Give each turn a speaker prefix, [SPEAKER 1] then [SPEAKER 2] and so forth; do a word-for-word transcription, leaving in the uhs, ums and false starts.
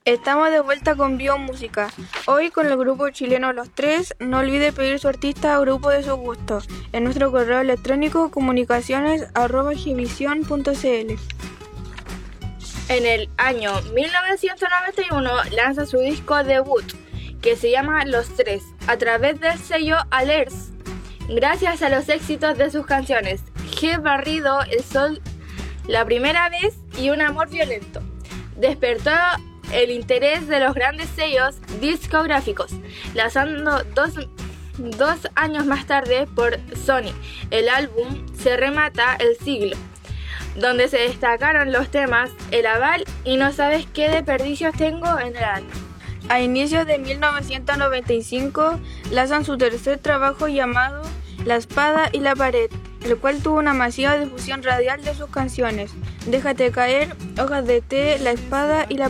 [SPEAKER 1] Estamos de vuelta con Biomúsica. Hoy con el grupo chileno Los Tres. No olvide pedir su artista a grupo de su gusto en nuestro correo electrónico comunicaciones arroba gvision punto cl.
[SPEAKER 2] En el año mil novecientos noventa y uno lanza su disco debut, que se llama Los Tres, a través del sello Alers. Gracias a los éxitos de sus canciones G barrido, El Sol, La Primera Vez y Un Amor Violento, despertó el interés de los grandes sellos discográficos, lanzando dos, dos años más tarde por Sony el álbum Se Remata el Siglo, donde se destacaron los temas El Aval y No Sabes Qué Desperdicios Tengo en el Alma.
[SPEAKER 1] A inicios de mil novecientos noventa y cinco lanzan su tercer trabajo llamado La Espada y la Pared, el cual tuvo una masiva difusión radial de sus canciones Déjate Caer, Hojas de Té, La Espada y la